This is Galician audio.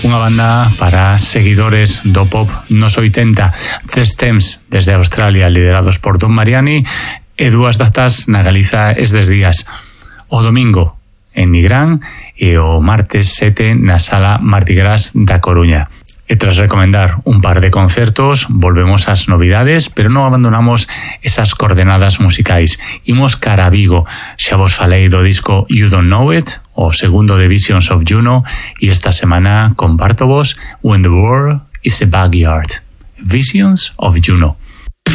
unha banda para seguidores do pop nos 80, The Stems desde Australia, liderados por Don Mariani, e dúas datas na Galiza estes días, o domingo en Nigrán e o martes 7 na Sala Mardi Gras da Coruña. E tras recomendar un par de concertos, volvemos ás novidades, pero non abandonamos esas coordenadas musicais. Imos cara a Vigo. Xa vos falei do disco You Don't Know It, o segundo de Visions of Juno, e esta semana comparto vos When the World is a Backyard. Visions of Juno.